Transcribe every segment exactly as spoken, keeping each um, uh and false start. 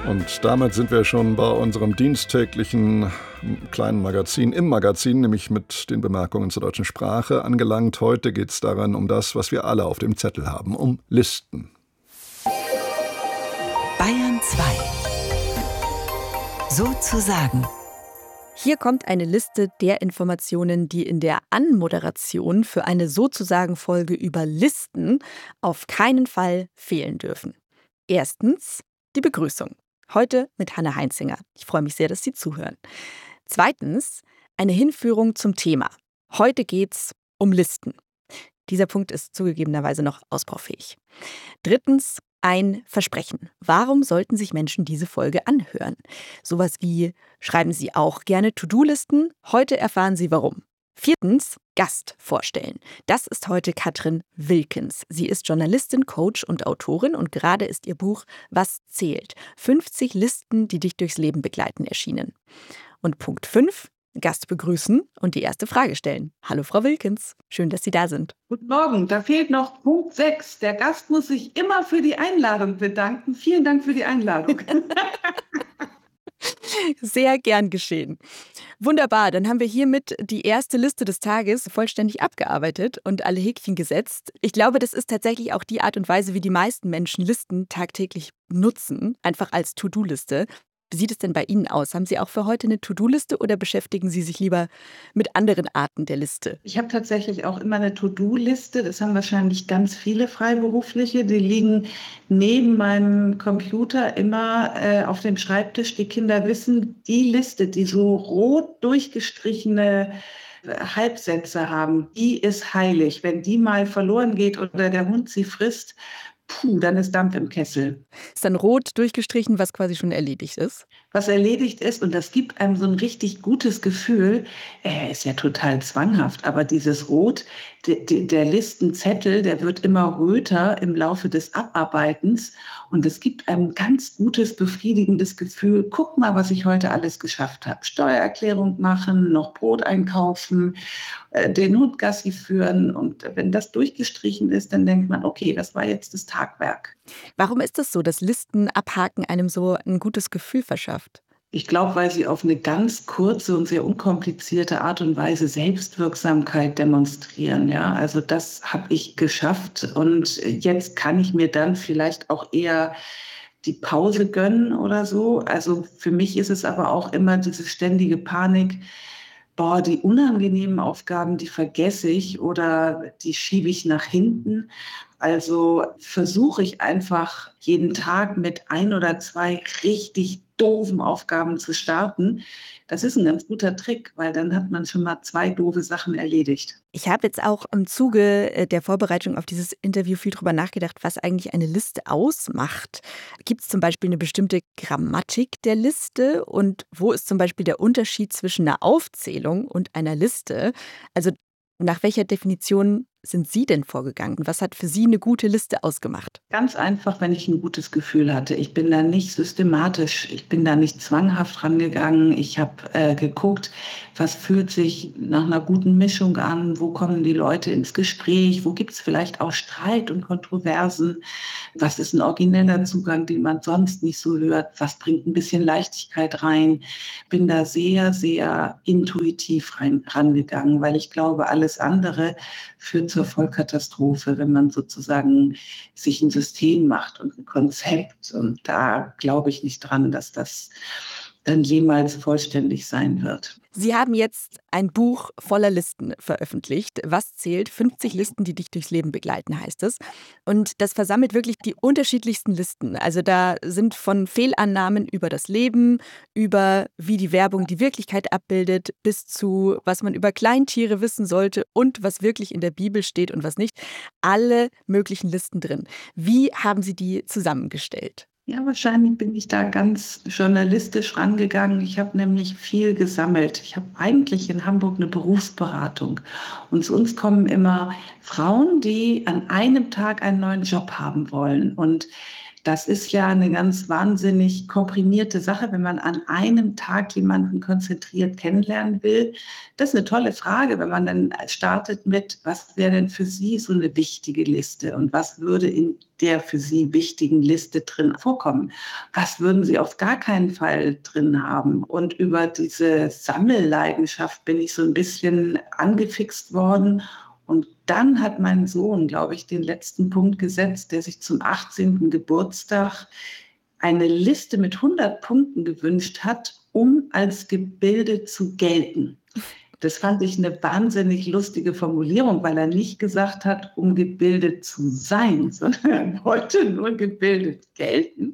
Und damit sind wir schon bei unserem diensttäglichen kleinen Magazin im Magazin, nämlich mit den Bemerkungen zur deutschen Sprache angelangt. Heute geht es daran um das, was wir alle auf dem Zettel haben, um Listen. Bayern zwei. Sozusagen. Hier kommt eine Liste der Informationen, die in der Anmoderation für eine Sozusagen-Folge über Listen auf keinen Fall fehlen dürfen. Erstens die Begrüßung. Heute mit Hanne Heinzinger. Ich freue mich sehr, dass Sie zuhören. Zweitens eine Hinführung zum Thema. Heute geht's um Listen. Dieser Punkt ist zugegebenerweise noch ausbaufähig. Drittens ein Versprechen. Warum sollten sich Menschen diese Folge anhören? Sowas wie, schreiben Sie auch gerne To-Do-Listen? Heute erfahren Sie warum. Viertens, Gast vorstellen. Das ist heute Katrin Wilkens. Sie ist Journalistin, Coach und Autorin und gerade ist ihr Buch Was zählt? fünfzig Listen, die dich durchs Leben begleiten, erschienen. Und Punkt fünf, Gast begrüßen und die erste Frage stellen. Hallo Frau Wilkens, schön, dass Sie da sind. Guten Morgen, da fehlt noch Punkt sechs. Der Gast muss sich immer für die Einladung bedanken. Vielen Dank für die Einladung. Sehr gern geschehen. Wunderbar, dann haben wir hiermit die erste Liste des Tages vollständig abgearbeitet und alle Häkchen gesetzt. Ich glaube, das ist tatsächlich auch die Art und Weise, wie die meisten Menschen Listen tagtäglich nutzen, einfach als To-Do-Liste. Wie sieht es denn bei Ihnen aus? Haben Sie auch für heute eine To-Do-Liste oder beschäftigen Sie sich lieber mit anderen Arten der Liste? Ich habe tatsächlich auch immer eine To-Do-Liste. Das haben wahrscheinlich ganz viele Freiberufliche. Die liegen neben meinem Computer immer äh, auf dem Schreibtisch. Die Kinder wissen, die Liste, die so rot durchgestrichene Halbsätze haben, die ist heilig. Wenn die mal verloren geht oder der Hund sie frisst, puh, dann ist Dampf im Kessel. Ist dann rot durchgestrichen, was quasi schon erledigt ist? Was erledigt ist, und das gibt einem so ein richtig gutes Gefühl, äh, ist ja total zwanghaft, aber dieses Rot, de, de, der Listenzettel, der wird immer röter im Laufe des Abarbeitens und es gibt einem ein ganz gutes, befriedigendes Gefühl, guck mal, was ich heute alles geschafft habe. Steuererklärung machen, noch Brot einkaufen, äh, den Hund Gassi führen und wenn das durchgestrichen ist, dann denkt man, okay, das war jetzt das Tagwerk. Warum ist es so, dass Listen abhaken einem so ein gutes Gefühl verschafft? Ich glaube, weil sie auf eine ganz kurze und sehr unkomplizierte Art und Weise Selbstwirksamkeit demonstrieren. Ja, also das habe ich geschafft und jetzt kann ich mir dann vielleicht auch eher die Pause gönnen oder so. Also für mich ist es aber auch immer diese ständige Panik. Boah, die unangenehmen Aufgaben, die vergesse ich oder die schiebe ich nach hinten. Also versuche ich einfach jeden Tag mit ein oder zwei richtig doofen Aufgaben zu starten. Das ist ein ganz guter Trick, weil dann hat man schon mal zwei doofe Sachen erledigt. Ich habe jetzt auch im Zuge der Vorbereitung auf dieses Interview viel drüber nachgedacht, was eigentlich eine Liste ausmacht. Gibt es zum Beispiel eine bestimmte Grammatik der Liste und wo ist zum Beispiel der Unterschied zwischen einer Aufzählung und einer Liste? Also nach welcher Definition sind Sie denn vorgegangen? Was hat für Sie eine gute Liste ausgemacht? Ganz einfach, wenn ich ein gutes Gefühl hatte. Ich bin da nicht systematisch, ich bin da nicht zwanghaft rangegangen. Ich habe äh, geguckt, was fühlt sich nach einer guten Mischung an, wo kommen die Leute ins Gespräch, wo gibt es vielleicht auch Streit und Kontroversen, was ist ein origineller Zugang, den man sonst nicht so hört, was bringt ein bisschen Leichtigkeit rein. Bin da sehr, sehr intuitiv rein, rangegangen, weil ich glaube, alles andere führt zur Vollkatastrophe, wenn man sozusagen sich ein System macht und ein Konzept. Und da glaube ich nicht dran, dass das dann jemals vollständig sein wird. Sie haben jetzt ein Buch voller Listen veröffentlicht. Was zählt? fünfzig Listen, die dich durchs Leben begleiten, heißt es. Und das versammelt wirklich die unterschiedlichsten Listen. Also da sind von Fehlannahmen über das Leben, über wie die Werbung die Wirklichkeit abbildet, bis zu was man über Kleintiere wissen sollte und was wirklich in der Bibel steht und was nicht. Alle möglichen Listen drin. Wie haben Sie die zusammengestellt? Ja, wahrscheinlich bin ich da ganz journalistisch rangegangen. Ich habe nämlich viel gesammelt. Ich habe eigentlich in Hamburg eine Berufsberatung. Und zu uns kommen immer Frauen, die an einem Tag einen neuen Job haben wollen. Und Das ist ja eine ganz wahnsinnig komprimierte Sache, wenn man an einem Tag jemanden konzentriert kennenlernen will. Das ist eine tolle Frage, wenn man dann startet mit: Was wäre denn für Sie so eine wichtige Liste und was würde in der für Sie wichtigen Liste drin vorkommen? Was würden Sie auf gar keinen Fall drin haben? Und über diese Sammelleidenschaft bin ich so ein bisschen angefixt worden. Und dann hat mein Sohn, glaube ich, den letzten Punkt gesetzt, der sich zum achtzehnten Geburtstag eine Liste mit hundert Punkten gewünscht hat, um als gebildet zu gelten. Das fand ich eine wahnsinnig lustige Formulierung, weil er nicht gesagt hat, um gebildet zu sein, sondern er wollte nur gebildet gelten.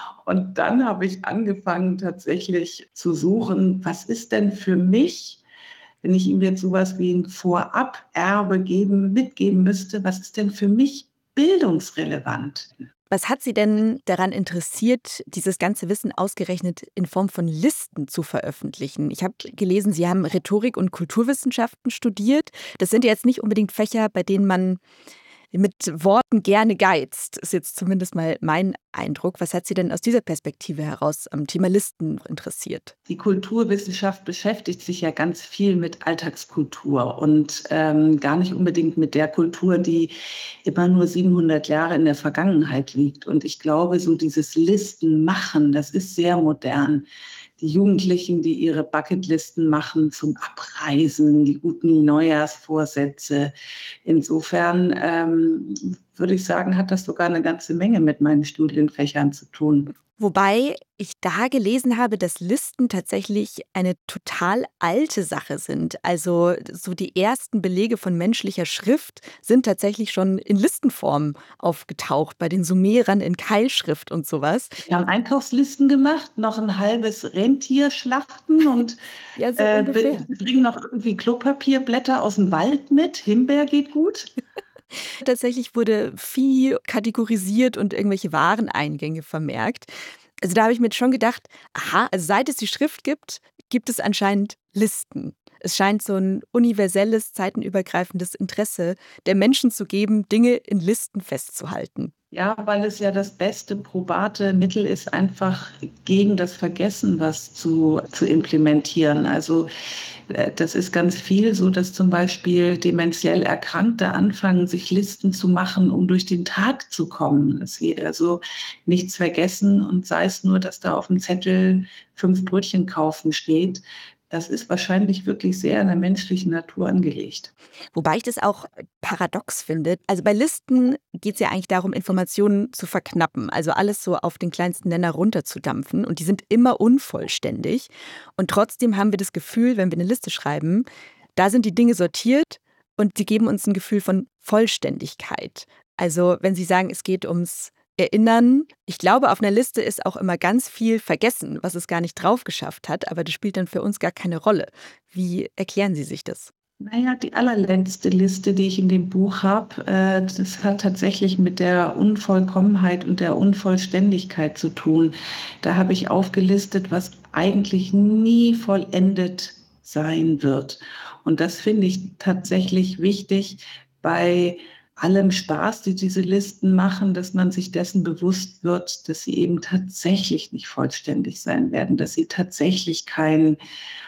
Und dann habe ich angefangen, tatsächlich zu suchen, was ist denn für mich, wenn ich ihm jetzt sowas wie ein Vorab-Erbe geben, mitgeben müsste, was ist denn für mich bildungsrelevant? Was hat Sie denn daran interessiert, dieses ganze Wissen ausgerechnet in Form von Listen zu veröffentlichen? Ich habe gelesen, Sie haben Rhetorik und Kulturwissenschaften studiert. Das sind ja jetzt nicht unbedingt Fächer, bei denen man mit Worten gerne geizt, ist jetzt zumindest mal mein Eindruck. Was hat Sie denn aus dieser Perspektive heraus am Thema Listen interessiert? Die Kulturwissenschaft beschäftigt sich ja ganz viel mit Alltagskultur und ähm, gar nicht unbedingt mit der Kultur, die immer nur siebenhundert Jahre in der Vergangenheit liegt. Und ich glaube, so dieses Listenmachen, das ist sehr modern. Die Jugendlichen, die ihre Bucketlisten machen zum Abreisen, die guten Neujahrsvorsätze. Insofern ähm, würde ich sagen, hat das sogar eine ganze Menge mit meinen Studienfächern zu tun. Wobei ich da gelesen habe, dass Listen tatsächlich eine total alte Sache sind. Also so die ersten Belege von menschlicher Schrift sind tatsächlich schon in Listenform aufgetaucht, bei den Sumerern in Keilschrift und sowas. Wir haben Einkaufslisten gemacht, noch ein halbes Rentier schlachten und Ja, so äh, ungefähr. bringen noch irgendwie Klopapierblätter aus dem Wald mit. Himbeer geht gut. Tatsächlich wurde Vieh kategorisiert und irgendwelche Wareneingänge vermerkt. Also da habe ich mir schon gedacht, aha, also seit es die Schrift gibt, gibt es anscheinend Listen. Es scheint so ein universelles, zeitenübergreifendes Interesse der Menschen zu geben, Dinge in Listen festzuhalten. Ja, weil es ja das beste probate Mittel ist, einfach gegen das Vergessen was zu, zu implementieren. Also äh, das ist ganz viel so, dass zum Beispiel dementiell Erkrankte anfangen, sich Listen zu machen, um durch den Tag zu kommen. Dass sie also nichts vergessen und sei es nur, dass da auf dem Zettel fünf Brötchen kaufen steht. Das ist wahrscheinlich wirklich sehr in der menschlichen Natur angelegt. Wobei ich das auch paradox finde. Also bei Listen geht es ja eigentlich darum, Informationen zu verknappen, also alles so auf den kleinsten Nenner runterzudampfen. Und die sind immer unvollständig. Und trotzdem haben wir das Gefühl, wenn wir eine Liste schreiben, da sind die Dinge sortiert und die geben uns ein Gefühl von Vollständigkeit. Also wenn Sie sagen, es geht ums Erinnern. Ich glaube, auf einer Liste ist auch immer ganz viel vergessen, was es gar nicht drauf geschafft hat, aber das spielt dann für uns gar keine Rolle. Wie erklären Sie sich das? Naja, die allerletzte Liste, die ich in dem Buch habe, äh, das hat tatsächlich mit der Unvollkommenheit und der Unvollständigkeit zu tun. Da habe ich aufgelistet, was eigentlich nie vollendet sein wird. Und das finde ich tatsächlich wichtig bei allem Spaß, die diese Listen machen, dass man sich dessen bewusst wird, dass sie eben tatsächlich nicht vollständig sein werden, dass sie tatsächlich kein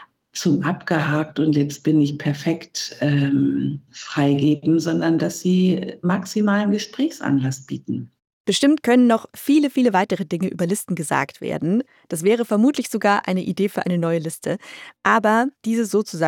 zum abgehakt und jetzt bin ich perfekt ähm, freigeben, sondern dass sie maximalen Gesprächsanlass bieten. Bestimmt können noch viele, viele weitere Dinge über Listen gesagt werden. Das wäre vermutlich sogar eine Idee für eine neue Liste. Aber diese sozusagen